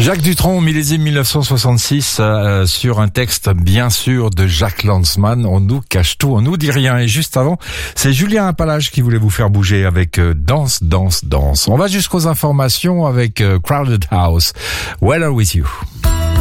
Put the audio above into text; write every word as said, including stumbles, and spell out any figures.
Jacques Dutronc, millésime mille neuf cent soixante-six, euh, sur un texte bien sûr de Jacques Lanzmann. On nous cache tout, on nous dit rien. Et juste avant, c'est Julien Appalage qui voulait vous faire bouger avec euh, Danse, Danse, Danse. On va jusqu'aux informations avec euh, Crowded House. Weather with you.